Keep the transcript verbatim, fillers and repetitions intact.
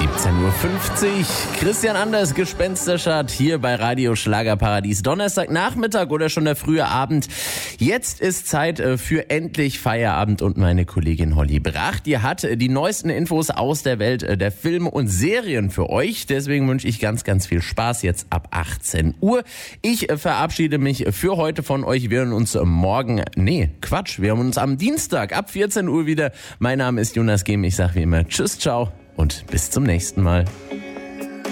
siebzehn Uhr fünfzig. Christian Anders, Gespensterschat hier bei Radio Schlagerparadies. Donnerstagnachmittag oder schon der frühe Abend. Jetzt ist Zeit für endlich Feierabend und meine Kollegin Holly Brach, die hat die neuesten Infos aus der Welt der Filme und Serien für euch. Deswegen wünsche ich ganz, ganz viel Spaß jetzt ab achtzehn Uhr. Ich verabschiede mich für heute von euch. Wir hören uns morgen, nee, Quatsch, wir hören uns am Dienstag ab vierzehn Uhr wieder. Mein Name ist Jonas Gehm. Ich sage wie immer Tschüss, ciao und bis zum nächsten Mal.